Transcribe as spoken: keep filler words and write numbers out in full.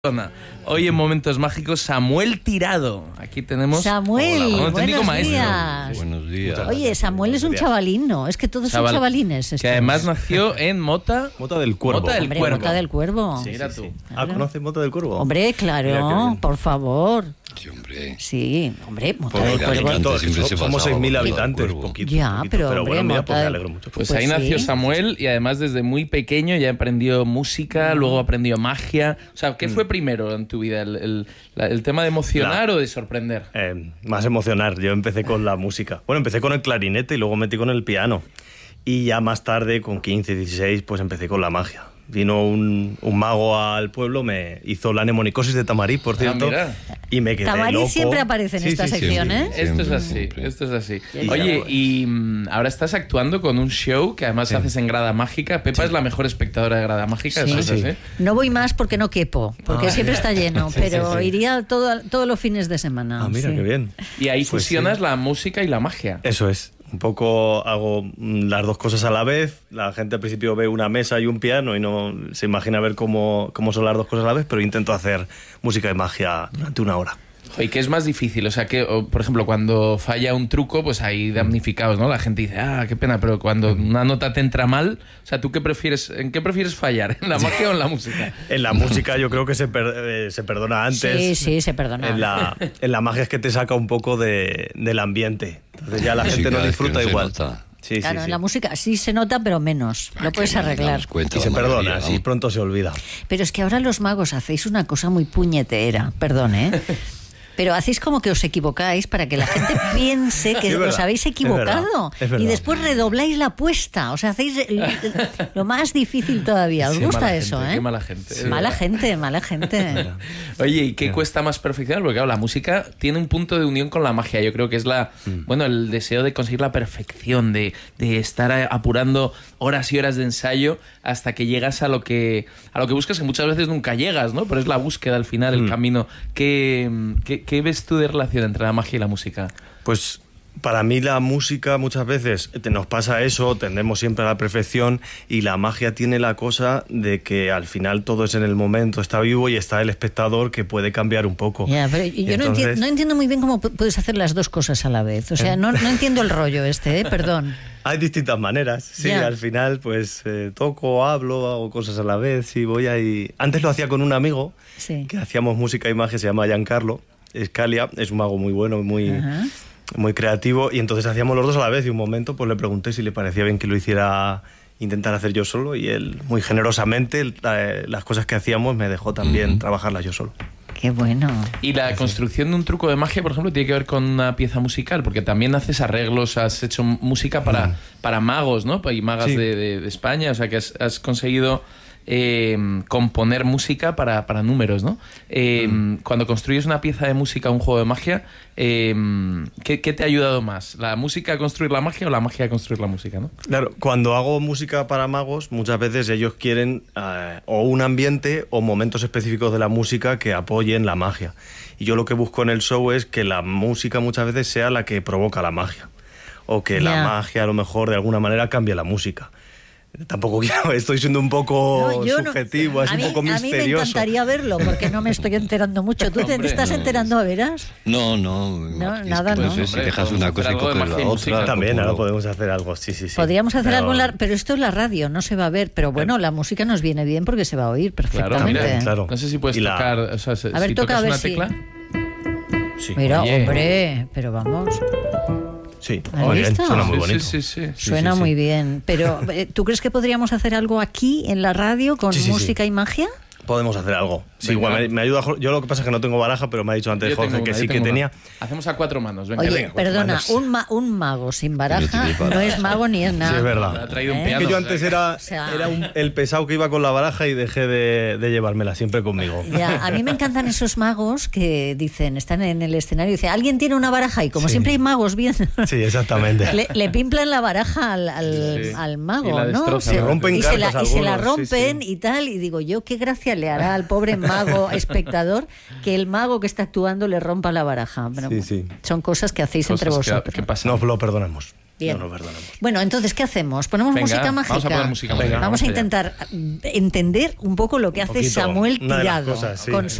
Hoy en Momentos Mágicos, Samuel Tirado. Aquí tenemos... Samuel, Hola, buenos técnico maestro. días. Buenos días. Oye, Samuel es un chavalín, ¿no? Es que todos Chaval, son chavalines. Que estos. además nació en Mota... Mota del Cuervo. Mota del Hombre, Cuervo. Mota del Cuervo. Sí, mira sí, tú. sí. Ah, Claro. ¿conoces Mota del Cuervo? Hombre, claro, por favor. Sí, hombre. Sí, hombre, Mota Pues del mira, Cuervo. me encanta. siempre se Somos pasaba seis mil Mota del habitantes, Cuervo. poquito, Ya, poquito, pero, pero hombre, bueno, mira, Mota pues me del- alegro mucho. Pues, Pues ahí nació sí. Samuel y además desde muy pequeño ya aprendió música, luego aprendió magia. O sea, ¿qué fue primero en tu vida? ¿El, el, la- el tema de emocionar La- o de sorprender? Eh, más emocionar, yo empecé con la música. Bueno, empecé con el clarinete y luego metí con el piano. Y ya más tarde, con quince, dieciséis, pues empecé con la magia. Vino un, un mago al pueblo, me hizo la nemonicosis de Tamariz, por cierto, mira. y me quedé Tamariz loco. siempre aparece en Sí, esta sí, sí. sección, ¿eh? Esto es Siempre, así, siempre. esto es así. Sí, Oye, claro. y mm, ahora estás actuando con un show que además haces en Grada Mágica. Pepa es la mejor espectadora de Grada Mágica, Sí. ¿eso es Sí. así? No voy más porque no quepo, porque Ah, siempre está lleno, pero sí. iría todo, todos los fines de semana. Ah, mira, sí. qué bien. Y ahí Pues fusionas sí. la música y la magia. Eso es. Un poco hago mm, las dos cosas a la vez. La gente al principio ve una mesa y un piano y no se imagina ver cómo, cómo son las dos cosas a la vez, pero intento hacer música y magia durante una hora. ¿Y qué es más difícil? O sea, que, o, por ejemplo, cuando falla un truco, pues hay damnificados, ¿no? La gente dice, ah, qué pena, pero cuando una nota te entra mal, o sea, ¿tú qué prefieres, en qué prefieres fallar? ¿En la magia o en la música? En la música yo creo que se, per- eh, se perdona antes. Sí, sí, se perdona. En la, en la magia es que te saca un poco de, del ambiente. Entonces ya la Sí, gente no cada vez que disfruta no se igual. nota. Sí, Claro, sí, en sí. la música sí se nota, pero menos. Lo Ah, puedes que no nos arreglar. damos cuenta Y la se maravilla, perdona, ¿no? así pronto se olvida. Pero es que ahora los magos hacéis una cosa muy puñetera, perdón, ¿eh? Pero hacéis como que os equivocáis para que la gente piense que Es os verdad, habéis es verdad, equivocado. es verdad. Y después redobláis la apuesta. O sea, hacéis el- lo más difícil todavía. ¿Os Qué gusta mala eso, gente, eh? Qué mala gente. es Mala verdad. gente, mala gente. Oye, ¿y qué cuesta más perfeccionar? Porque claro, la música tiene un punto de unión con la magia. Yo creo que es la, bueno, el deseo de conseguir la perfección, de, de estar a- apurando horas y horas de ensayo hasta que llegas a lo que a lo que buscas, que muchas veces nunca llegas, ¿no? Pero es la búsqueda al final, el camino. ¿Qué, qué, qué ves tú de relación entre la magia y la música? Pues para mí la música muchas veces te- nos pasa eso, tendemos siempre a la perfección y la magia tiene la cosa de que al final todo es en el momento, está vivo y está el espectador que puede cambiar un poco. Ya, pero yo no, Entonces- enti- no entiendo muy bien cómo pu- puedes hacer las dos cosas a la vez. O sea, no, no entiendo el rollo este, ¿eh? Perdón. Hay distintas maneras, sí, Ya. al final pues eh, toco, hablo, hago cosas a la vez, sí, voy ahí... Antes lo hacía con un amigo, Sí. que hacíamos música y magia, se llama Giancarlo Scalia, es un mago muy bueno, muy, Ajá. muy creativo, y entonces hacíamos los dos a la vez y un momento pues le pregunté si le parecía bien que lo hiciera, intentar hacer yo solo, y él muy generosamente la- las cosas que hacíamos me dejó también trabajarlas yo solo. Qué bueno. Y la construcción de un truco de magia, por ejemplo, tiene que ver con una pieza musical, porque también haces arreglos, has hecho música para, para magos, ¿no? Y magas Sí. de, de- de España, o sea que has, has conseguido eh, componer música para, para números, ¿no? Eh, Cuando construyes una pieza de música, un juego de magia, eh, ¿qué, qué te ha ayudado más? ¿La música a construir la magia o la magia a construir la música, no? Claro, cuando hago música para magos, muchas veces ellos quieren eh, o un ambiente o momentos específicos de la música que apoyen la magia. Y yo lo que busco en el show es que la música muchas veces sea la que provoca la magia. O que la Ya. magia a lo mejor de alguna manera cambie la música. Tampoco quiero, estoy siendo un poco No, yo no- subjetivo, es a un mí- poco A mí me misterioso. encantaría verlo porque no me estoy enterando mucho. ¿Tú te Hombre, estás no. enterando a veras? No, no. No, es que nada, puede no. ser, si Hombre, dejas podemos una hacer cosa y algo de coges magia y la música. otra. También, ahora como- podemos hacer algo, sí, sí, sí. Podríamos hacer Pero- algo en la... Pero esto es la radio, no se va a ver. Pero bueno, la música nos viene bien porque se va a oír perfectamente. Claro, mira, claro. no sé si puedes Y la- tocar, o sea, si A ver, toca tocas a ver una si- tecla. Sí, Mira, Oye. hombre, pero vamos, sí, ¿Has muy bien, visto? suena muy Sí, bonito. sí, sí, sí. suena sí, sí. muy bien. Pero, eh, ¿tú crees que podríamos hacer algo aquí en la radio con Sí, sí, sí. música y magia? Podemos hacer algo. Sí, Venga. igual me, me ayuda Jorge. Yo lo que pasa es que no tengo baraja, pero me ha dicho antes Yo Jorge tengo que una, sí yo que tengo una. tenía. Hacemos a cuatro manos. Venga, Oye, venga, cuatro perdona, manos. un, ma- un mago sin baraja tiene baraja. no es mago ni es nada. Sí, es verdad. Me ha traído un ¿Eh? Es piano. que yo o antes sea, era, O sea- era un- el pesado que iba con la baraja y dejé de, de llevármela siempre conmigo. Ya, a mí me encantan esos magos que dicen, están en el escenario y dicen, alguien tiene una baraja y como Sí. siempre hay magos bien, Sí, exactamente. le, le pimplan la baraja al, al, Sí. al Y mago, la ¿no? destrozan. Se- Le rompen y, se la, cartas y se la algunos, sí, rompen sí. y tal, y digo yo, qué gracia magia le hará al pobre mago espectador que el mago que está actuando le rompa la baraja. Bueno, Sí, sí. Son cosas que hacéis Cosas entre que- vosotros. que pasan. Nos lo perdonamos. Bien. No lo perdonamos. Bueno, entonces, ¿qué hacemos? ¿Ponemos Venga, música vamos a mágica? poner música mágica. Vamos a Vamos allá. intentar entender un poco lo que hace poquito. Samuel Una de las Tirado cosas, sí. con su